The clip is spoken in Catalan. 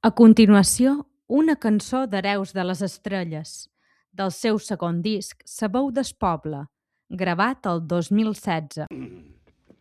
A continuació, una cançó d'Hereus de les Estrelles, del seu segon disc Sa veu del poble, gravat el 2016.